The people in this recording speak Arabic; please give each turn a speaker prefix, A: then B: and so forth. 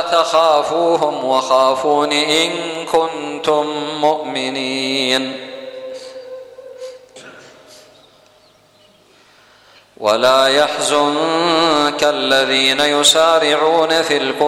A: تخافوهم وخافون إن كنتم مؤمنين. ولا يحزنك الذين يسارعون في الكفر